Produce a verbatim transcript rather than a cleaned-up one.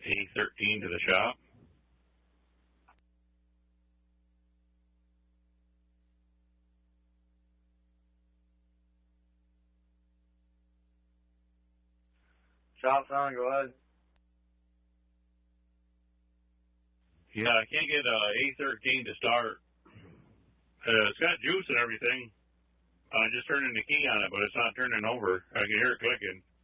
A thirteen to the shop. Shop's on, go ahead. Yeah, I can't get uh, A thirteen to start. Uh, it's got juice and everything. I'm just turning the key on it, but it's not turning over. I can hear it clicking.